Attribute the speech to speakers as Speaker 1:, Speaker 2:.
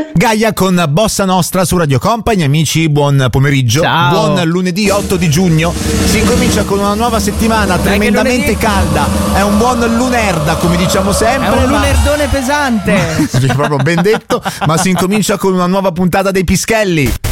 Speaker 1: Gaia con Bossa Nostra su Radio Company. Amici, buon pomeriggio.
Speaker 2: Ciao.
Speaker 1: Buon lunedì 8 di giugno. Si incomincia con una nuova settimana tremendamente calda. È un buon lunerda, come diciamo sempre.
Speaker 2: È un lunerdone pesante.
Speaker 1: Proprio ben detto. Ma si incomincia con una nuova puntata dei Pischelli.